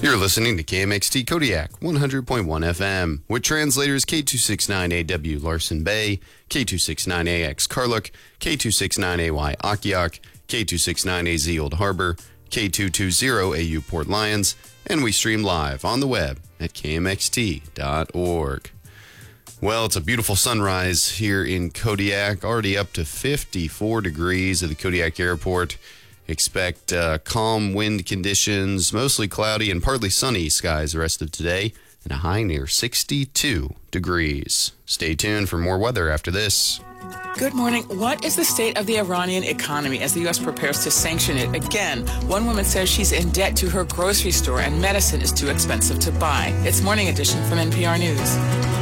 You're listening to KMXT Kodiak 100.1 FM with translators K269AW Larson Bay, K269AX Karluk, K269AY Akiak, K269AZ Old Harbor, K220AU Port Lions, and we stream live on the web at kmxt.org. Well, it's a beautiful sunrise here in Kodiak, already up to 54 degrees at the Kodiak Airport. Expect calm wind conditions, mostly cloudy and partly sunny skies the rest of today, and a high near 62 degrees. Stay tuned for more weather after this. Good morning. What is the state of the Iranian economy as the U.S. prepares to sanction it? Again, one woman says she's in debt to her grocery store and medicine is too expensive to buy. It's Morning Edition from NPR News.